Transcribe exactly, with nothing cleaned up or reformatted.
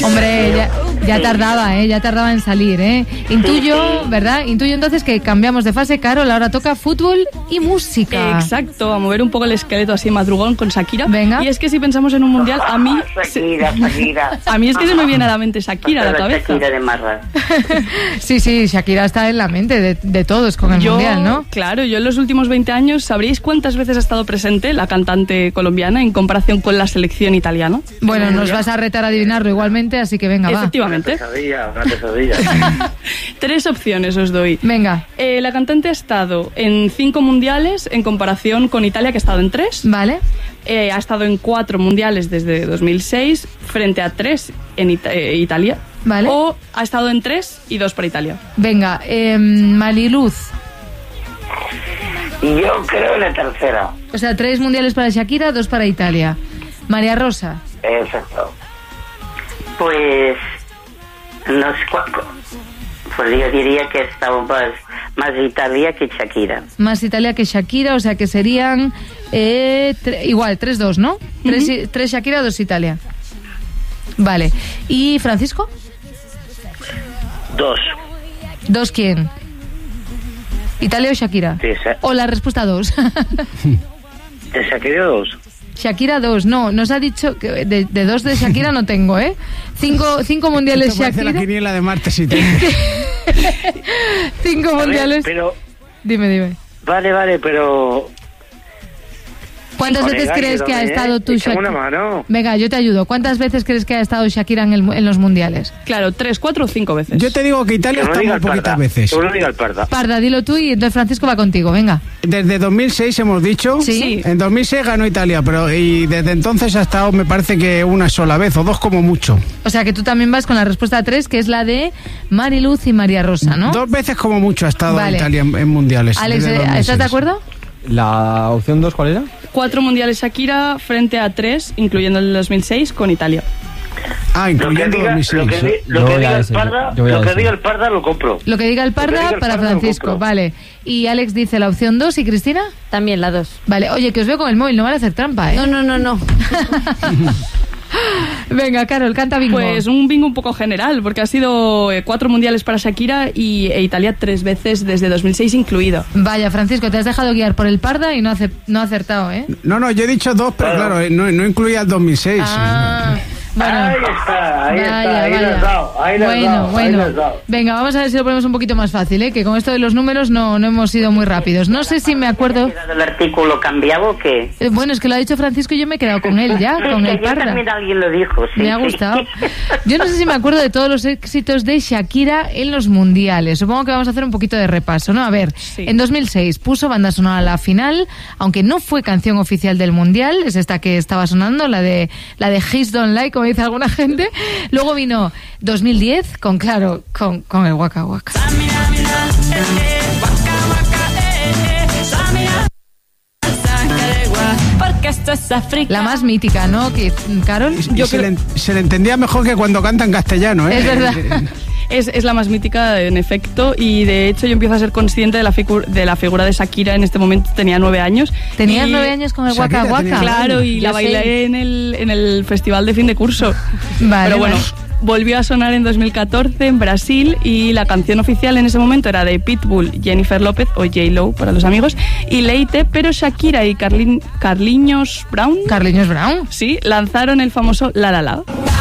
Hombre, ya, ya tardaba, ¿eh? Ya tardaba en salir, ¿eh? Intuyo, ¿verdad? Intuyo entonces que cambiamos de fase, Carol, ahora toca fútbol y música. Exacto, a mover un poco el esqueleto así madrugón con Shakira. Venga. Y es que si pensamos en un mundial, a mí... Shakira, Shakira. A mí es que se me viene a la mente Shakira a la cabeza. Shakira de Marra. Sí, sí, Shakira está en la mente de, de todos con el yo, mundial, ¿no? Claro, yo en los últimos veinte años, ¿sabríais cuántas veces ha estado presente la cantante colombiana en comparación con la selección italiana? Bueno, nos vas a retar a adivinarlo igualmente, así que venga, va. Efectivamente. Una pesadilla, una pesadilla. Tres opciones os doy. Venga. Eh, la cantante ha estado en cinco mundiales en comparación con Italia, que ha estado en tres. Vale. Eh, ha estado en cuatro mundiales desde dos mil seis, frente a tres en Ita- eh, Italia. Vale. O ha estado en tres y dos para Italia. Venga, eh, Mariluz. Yo creo la tercera. O sea, tres mundiales para Shakira, dos para Italia. María Rosa. Exacto. Pues no sé cuál. Pues yo diría que estaba más, más Italia que Shakira. Más Italia que Shakira, o sea que serían eh, tre- igual, tres dos, ¿no? Tres, Uh-huh. tres Shakira, dos Italia. Vale. ¿Y Francisco? Dos. ¿Dos quién? ¿Italia o Shakira? Sí, sí. O la respuesta dos. ¿De Shakira dos? Shakira dos, no, nos ha dicho que de, de dos de Shakira no tengo, ¿eh? Cinco, cinco mundiales Esto parece Shakira. la quiniela de martes y te... Cinco A ver, mundiales. pero, Dime, dime. vale, vale, pero... ¿Cuántas veces Colega, crees que ha ayúdame, estado ¿eh? tú Échame Shakira? una mano. Venga, yo te ayudo. ¿Cuántas veces crees que ha estado Shakira en, el, en los mundiales? Claro, tres, cuatro o cinco veces. Yo te digo que Italia Que no está diga muy el poquitas parda. veces. Que no diga el parda. Parda, dilo tú y entonces Francisco va contigo, venga. Desde dos mil seis hemos dicho. Sí. En dos mil seis ganó Italia, pero y desde entonces ha estado, me parece que una sola vez o dos como mucho. O sea que tú también vas con la respuesta tres, que es la de Mariluz y María Rosa, ¿no? Dos veces como mucho ha estado Vale. Italia en, en mundiales. Alex, desde dos mil seis. ¿estás de acuerdo? La opción dos, ¿cuál era? Cuatro mundiales Shakira frente a tres, incluyendo el dos mil seis, con Italia. Ah, Lo que incluyendo diga, dos mil seis. lo que, di- lo Yo que voy a diga el ese, parda, yo voy a lo que ese. diga el parda lo compro. Lo que diga el Lo que Parda diga el para Parda lo Francisco, compro. vale. Y Alex dice la opción dos y Cristina. También la dos. Vale, oye, que os veo con el móvil, no van a hacer trampa, ¿eh? No, no, no, no. Venga, Carol, canta bingo. Pues un bingo un poco general, porque ha sido eh, cuatro mundiales para Shakira y e Italia tres veces desde dos mil seis incluido. Vaya, Francisco, te has dejado guiar por el Parda y no ha no ha acertado, ¿eh? No, no, yo he dicho dos, pero claro, eh, no, no incluía el dos mil seis. Ah, bueno. Ahí está, ahí Vaya, está, ahí vaya. lo has dado, ahí lo has bueno, dado, ahí bueno. lo has dado. Venga, vamos a ver si lo ponemos un poquito más fácil, ¿eh? Que con esto de los números no, no hemos sido muy rápidos. No sé si me acuerdo... ¿Ha quedado el artículo cambiado o qué? Eh, bueno, es que lo ha dicho Francisco y yo me he quedado con él ya, Sí, con que el yo Parda. también alguien lo dijo, sí. Me ha sí. gustado. Yo no sé si me acuerdo de todos los éxitos de Shakira en los mundiales. Supongo que vamos a hacer un poquito de repaso, ¿no? A ver, Sí. en dos mil seis puso banda sonora a la final, aunque no fue canción oficial del mundial, es esta que estaba sonando, la de la de His Don't Like, como dice alguna gente. Luego vino dos mil diez con, claro, con, con el Waka Waka. La más mítica, ¿no? Que, Carol. Y Yo se, creo- le, se le entendía mejor que cuando canta en castellano, ¿eh? Es verdad. Es, es la más mítica, en efecto, y de hecho yo empiezo a ser consciente de la, figu- de la figura de Shakira en este momento. Tenía nueve años. Tenías Y- nueve años con el Shakira Waka tenía Waka. nueve Claro, y Yo la bailé sé. en el, en el festival de fin de curso. Vale, Pero bueno, vale. volvió a sonar en dos mil catorce en Brasil y la canción oficial en ese momento era de Pitbull, Jennifer López o J-Lo para los amigos y Leite, pero Shakira y Carlin, Carliños Brown Carliños Brown. sí, lanzaron el famoso La La La.